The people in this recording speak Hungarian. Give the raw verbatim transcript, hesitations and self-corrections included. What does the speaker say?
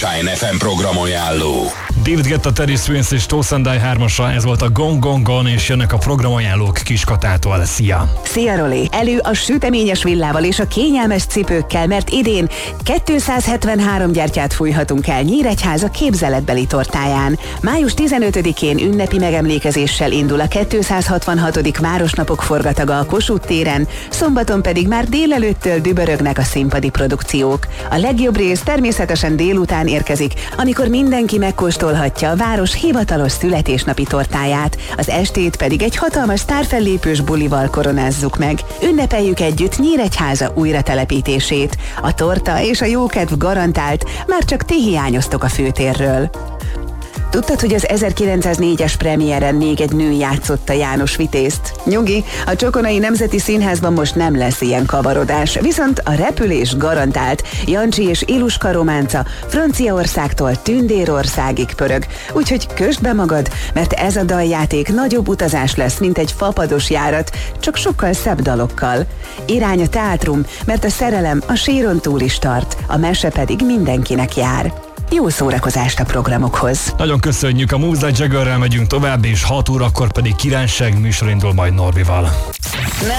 Shine ef em programajánló. David Guetta, Terry Swins és Toe Sandai hármasa, ez volt a Gone Gone Gone, és jönnek a programajánlók Kiskatától. Szia! Szia, Roli! Elő a süteményes villával és a kényelmes cipőkkel, mert idén kétszázhetvenhárom gyertyát fújhatunk el Nyíregyháza képzeletbeli tortáján. május tizenötödikén ünnepi megemlékezéssel indul a kétszázhatvanhatodik Városnapok forgataga a Kossuth téren, szombaton pedig már délelőttől dübörögnek a színpadi produkciók. A legjobb rész természetesen délután érkezik, amikor mindenki megkóstolhatja a város hivatalos születésnapi tortáját, az estét pedig egy hatalmas sztárfellépős bulival koronázzuk meg. Ünnepeljük együtt Nyíregyháza újratelepítését. A torta és a jókedv garantált, már csak ti hiányoztok a főtérről. Tudtad, hogy az ezerkilencszáznégyes premiéren még egy nő játszotta János Vitézt? Nyugi, a Csokonai Nemzeti Színházban most nem lesz ilyen kavarodás, viszont a repülés garantált. Jancsi és Iluska románca Franciaországtól Tündérországig pörög, úgyhogy kösd be magad, mert ez a daljáték nagyobb utazás lesz, mint egy fapados járat, csak sokkal szebb dalokkal. Irány a teátrum, mert a szerelem a síron túl is tart, a mese pedig mindenkinek jár. Jó szórakozást a programokhoz! Nagyon köszönjük, a Moves Like Jaggerrel megyünk tovább, és hat órakor pedig Királyság műsor indul majd Norbival.